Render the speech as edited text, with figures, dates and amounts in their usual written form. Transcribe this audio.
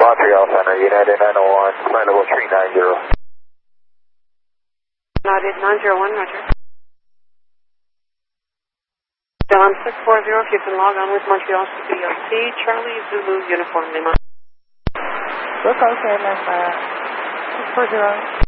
Montreal Center, United 901, flight level 390. United 901, roger. John 640, if you can log on with Montreal CPLC, Charlie Zulu Uniform Lima. Look okay, number 640.